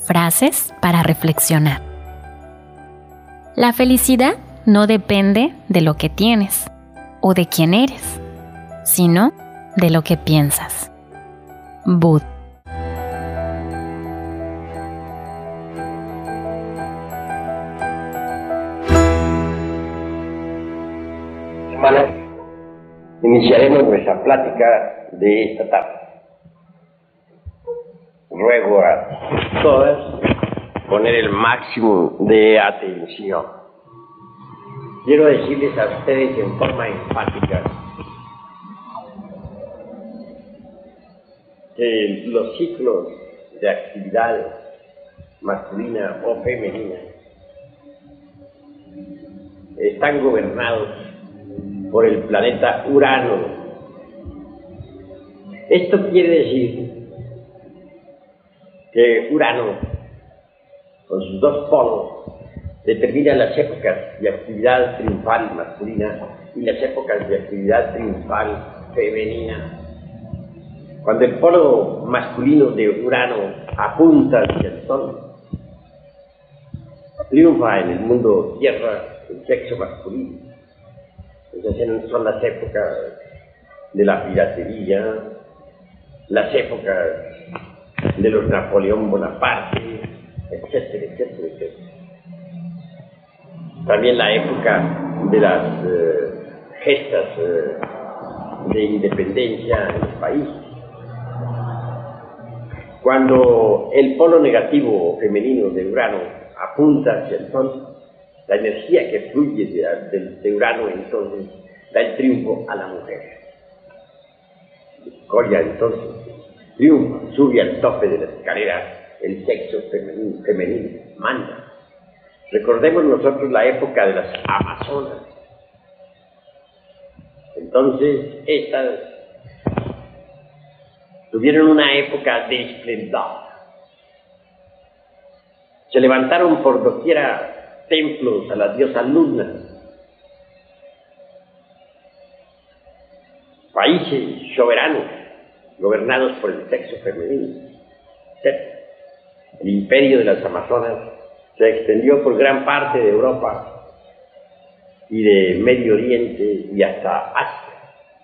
Frases para reflexionar. La felicidad no depende de lo que tienes o de quién eres, sino de lo que piensas. Buda. Hermanos, iniciaremos nuestra plática de esta tarde. Ruego a todas poner el máximo de atención. Quiero decirles a ustedes en forma enfática que los ciclos de actividad masculina o femenina están gobernados por el planeta Urano. Esto quiere decir que Urano, con sus dos polos, determina las épocas de actividad triunfal masculina y las épocas de actividad triunfal femenina. Cuando el polo masculino de Urano apunta hacia el Sol, triunfa en el mundo Tierra el sexo masculino. Entonces son las épocas de la piratería, las épocas de los Napoleón Bonaparte, etcétera, etcétera, etcétera. También la época de las gestas de independencia en el país. Cuando el polo negativo femenino de Urano apunta hacia el Sol, la energía que fluye de Urano entonces da el triunfo a la mujer. Goya entonces triunfa, sube al tope de la escalera el sexo femenino, manda. Recordemos nosotros la época de las Amazonas. Entonces estas tuvieron una época de esplendor. Se levantaron por doquiera templos a la diosa Luna. Países soberanos gobernados por el sexo femenino. El imperio de las Amazonas se extendió por gran parte de Europa y de Medio Oriente y hasta Asia.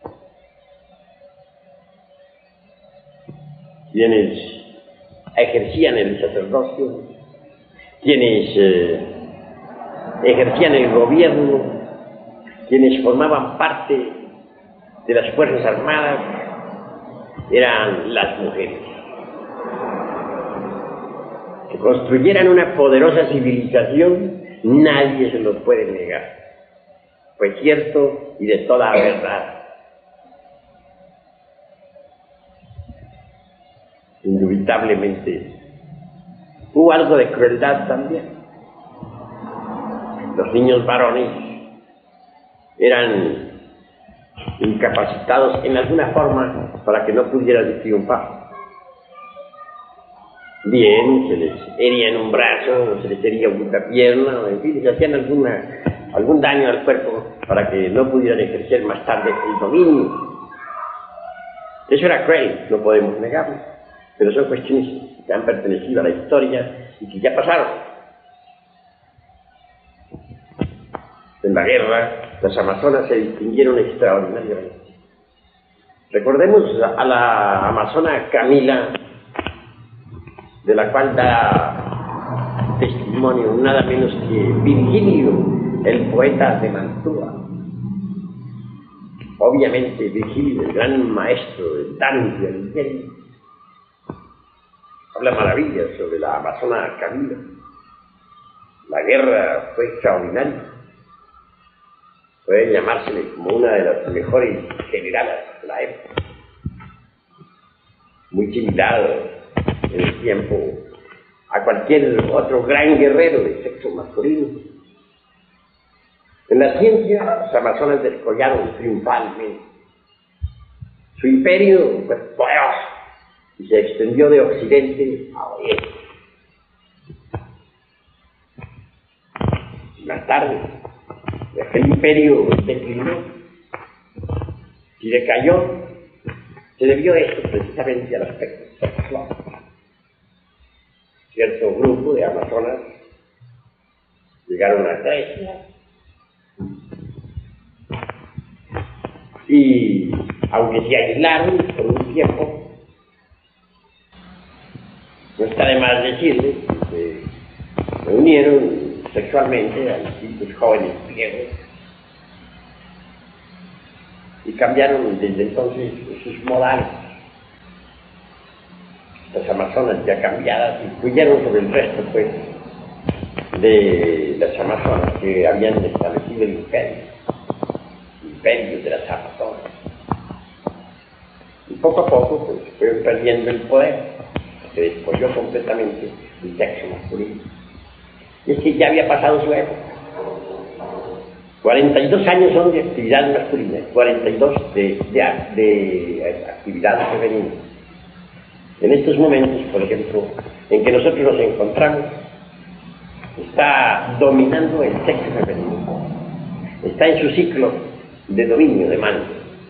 Quienes ejercían el sacerdocio, quienes ejercían el gobierno, quienes formaban parte de las Fuerzas Armadas, eran las mujeres. Que construyeran una poderosa civilización, nadie se lo puede negar. Fue cierto y de toda verdad. Indubitablemente hubo algo de crueldad también. Los niños varones eran incapacitados en alguna forma para que no pudieran triunfar. Bien, se les hería en un brazo, se les hería una pierna, en fin, se hacían algún daño al cuerpo para que no pudieran ejercer más tarde el dominio. Eso era cruel, no podemos negarlo, pero son cuestiones que han pertenecido a la historia y que ya pasaron. En la guerra, las Amazonas se distinguieron extraordinariamente. Recordemos a la amazona Camila, de la cual da testimonio nada menos que Virgilio, el poeta de Mantua. Obviamente Virgilio, el gran maestro del Dante Alighieri, habla maravillas sobre la amazona Camila. La guerra fue extraordinaria. Puede llamársele como una de las mejores generalas de la época. Muy similar en el tiempo a cualquier otro gran guerrero de sexo masculino. En la ciencia, los amazonas descollaron triunfalmente. Su imperio fue poderoso y se extendió de occidente a oriente. Más tarde, aquel imperio declinó y decayó. Se debió esto precisamente al aspecto sexual. ¿Cierto? cierto grupo de amazonas llegaron a Grecia y, aunque se aislaron por un tiempo, no está de más decirles que se unieron sexualmente a distintos jóvenes griegos y cambiaron desde entonces sus modales. Las amazonas ya cambiadas influyeron sobre el resto, pues, de las amazonas que habían establecido el imperio de las amazonas. Y poco a poco, pues, fueron perdiendo el poder, se despolló completamente el sexo masculino. Y es que ya había pasado su época. 42 años son de actividad masculina, 42 de actividad femenina. En estos momentos, por ejemplo, en que nosotros nos encontramos, está dominando el sexo femenino. Está en su ciclo de dominio, de mando.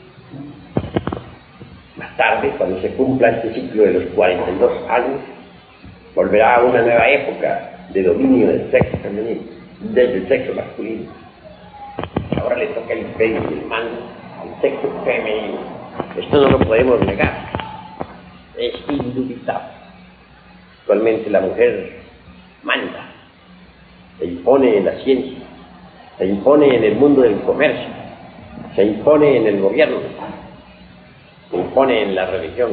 Más tarde, cuando se cumpla este ciclo de los 42 años, volverá a una nueva época de dominio del sexo femenino, desde el sexo masculino. Ahora le toca el imperio y el mando al sexo femenino. Esto no lo podemos negar. Es indubitable. Actualmente la mujer manda, se impone en la ciencia, se impone en el mundo del comercio, se impone en el gobierno, se impone en la religión,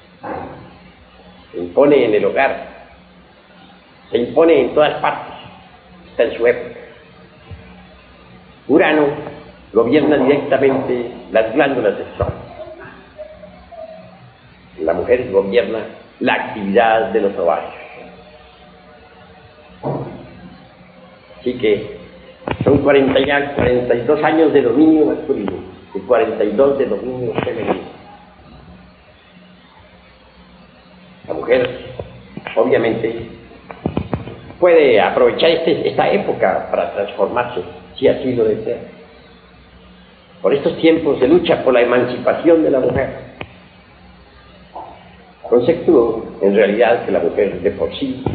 se impone en el hogar, se impone en todas partes. Está en su época. Urano gobierna directamente las glándulas sexuales. La mujer gobierna la actividad de los ovarios. Así que son 42 años de dominio masculino y 42 de dominio femenino. La mujer, obviamente, puede aprovechar esta época para transformarse, si así lo desea. Por estos tiempos se lucha por la emancipación de la mujer. Conceptúo, en realidad, que la mujer de por sí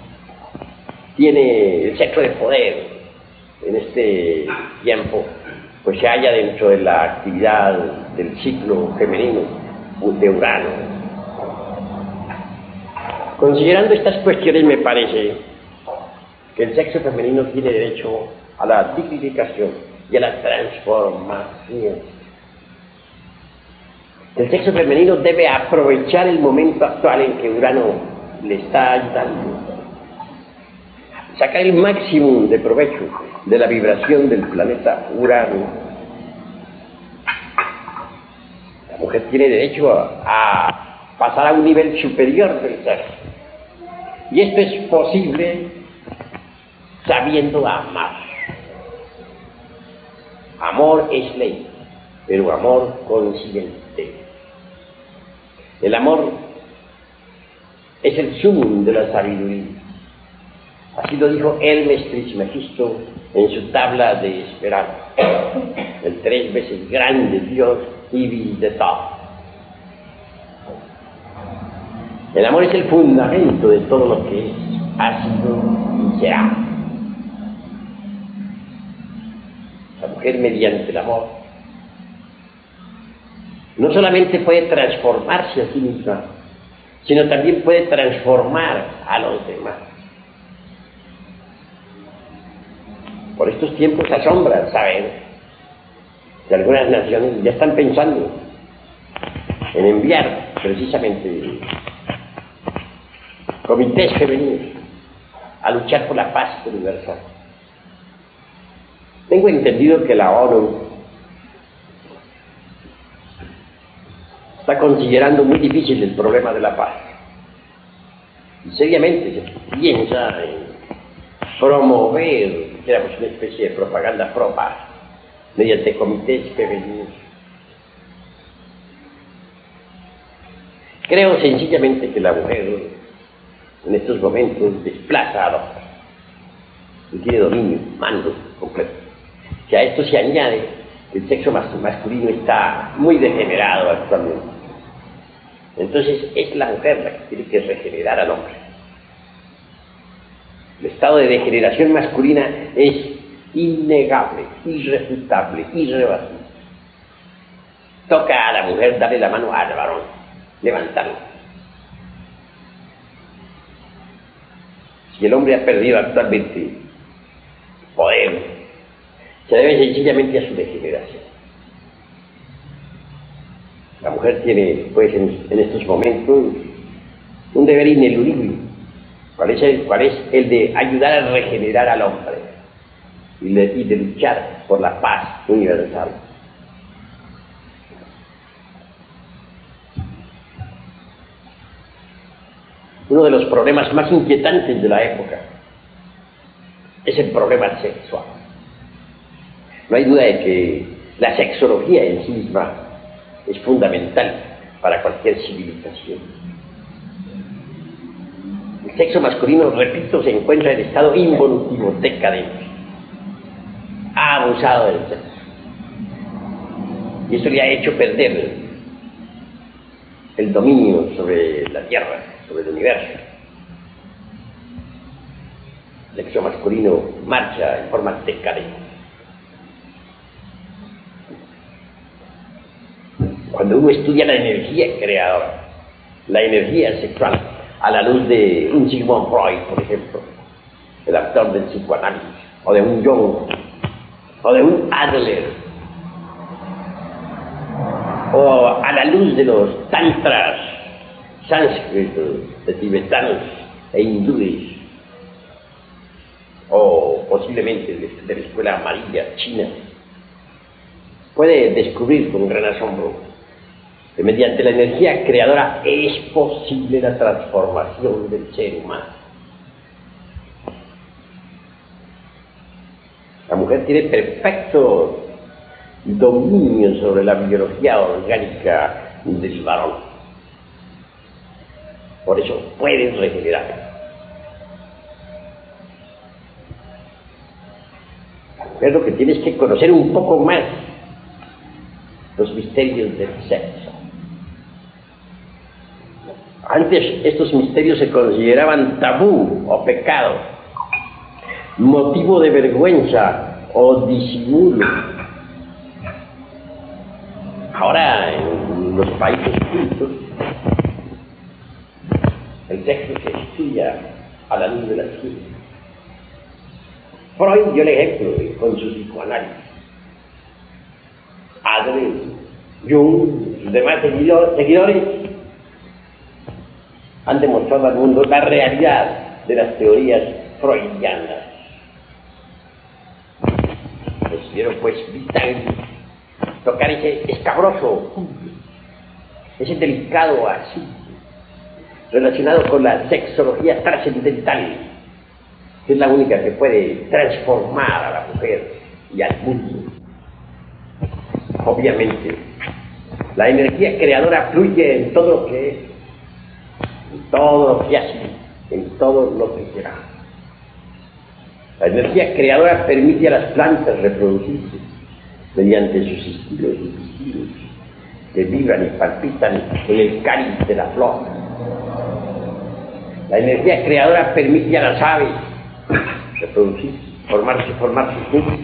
tiene el cetro de poder en este tiempo, pues se halla dentro de la actividad del ciclo femenino de Urano. Considerando estas cuestiones, me parece que el sexo femenino tiene derecho a la dignificación y a la transformación. El sexo femenino debe aprovechar el momento actual en que Urano le está ayudando, sacar el máximo de provecho de la vibración del planeta Urano. La mujer tiene derecho a pasar a un nivel superior del sexo. Y esto es posible sabiendo amar. Amor es ley, pero amor consciente. El amor es el sumum de la sabiduría. Así lo dijo Hermes Trismegisto en su tabla de esperanza, el 3 veces grande Dios Ibis de todo. El amor es el fundamento de todo lo que es, ha sido y será. La mujer, mediante el amor, no solamente puede transformarse a sí misma, sino también puede transformar a los demás. Por estos tiempos asombra saber que algunas naciones ya están pensando en enviar precisamente comités femeninos a luchar por la paz universal. Tengo entendido que la ONU está considerando muy difícil el problema de la paz. Y seriamente se piensa en promover, digamos, una especie de propaganda pro-paz mediante comités femeninos. Creo sencillamente que la mujer en estos momentos desplaza al hombre y tiene dominio, mando completo. Que a esto se añade que el sexo masculino está muy degenerado actualmente. Entonces es la mujer la que tiene que regenerar al hombre. El estado de degeneración masculina es innegable, irrefutable, irrebatible. Toca a la mujer darle la mano al varón, levantarlo. Si el hombre ha perdido actualmente poder, se debe sencillamente a su degeneración. La mujer tiene, pues, en estos momentos un deber ineludible. ¿Cuál es el de ayudar a regenerar al hombre y de luchar por la paz universal? Uno de los problemas más inquietantes de la época es el problema sexual. No hay duda de que la sexología en sí misma es fundamental para cualquier civilización. El sexo masculino, repito, se encuentra en estado involutivo, decadente. Ha abusado del sexo. Y eso le ha hecho perder el dominio sobre la Tierra, sobre el universo. El sexo masculino marcha en forma decadente. Cuando uno estudia la energía creadora, la energía sexual, a la luz de un Sigmund Freud, por ejemplo, el autor del psicoanálisis, o de un Jung, o de un Adler, o a la luz de los tantras sánscritos, de tibetanos e hindúes, o posiblemente de la escuela amarilla china, puede descubrir con gran asombro que mediante la energía creadora es posible la transformación del ser humano. La mujer tiene perfecto dominio sobre la biología orgánica del varón. Por eso puede regenerar. La mujer lo que tiene es que conocer un poco más los misterios del sexo. Antes estos misterios se consideraban tabú o pecado, motivo de vergüenza o disimulo. Ahora en los países cultos el sexo se estudia a la luz de la ciencia. Freud dio el ejemplo con su psicoanálisis. Adler, Jung, sus demás seguidores han demostrado al mundo la realidad de las teorías freudianas. Decidieron pues vital tocar ese escabroso punto, ese delicado asunto relacionado con la sexología trascendental, que es la única que puede transformar a la mujer y al mundo. Obviamente, la energía creadora fluye en todo lo que es, en todo lo que hace, en todo lo que será. La energía creadora permite a las plantas reproducirse mediante sus estilos invisibles que vibran y palpitan en el cáliz de la flor. La energía creadora permite a las aves reproducirse, formar sus nidos.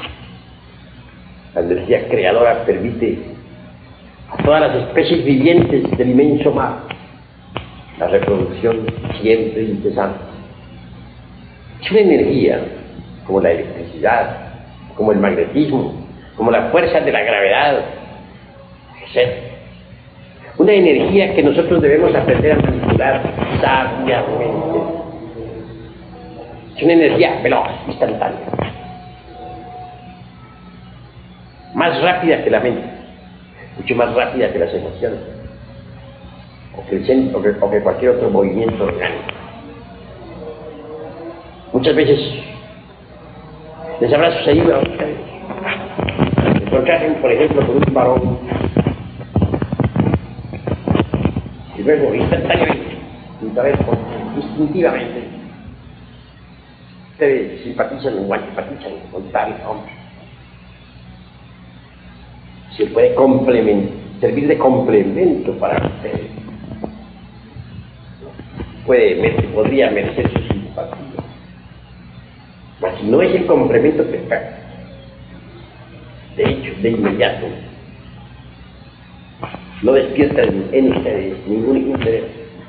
La energía creadora permite a todas las especies vivientes del inmenso mar la reproducción siempre incesante. Es una energía como la electricidad, como el magnetismo, como la fuerza de la gravedad, etc. Una energía que nosotros debemos aprender a manipular sabiamente. Es una energía veloz, instantánea, más rápida que la mente, mucho más rápida que las emociones, o que cualquier otro movimiento orgánico. Muchas veces les habrá sucedido a ustedes encontrarse, por ejemplo, con un varón y luego instantáneamente, sin saber por qué, instintivamente, ustedes simpatizan o antipatizan con tal hombre. Se puede servir de complemento para ustedes. Podría merecer su simpatía. mas no es el complemento perfecto. De hecho, de inmediato, no despierta en ustedes ningún interés.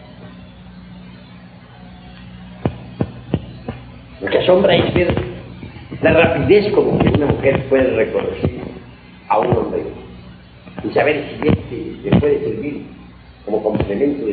Lo que asombra es ver la rapidez con que una mujer puede reconocer a un hombre y saber si este le puede servir como complemento de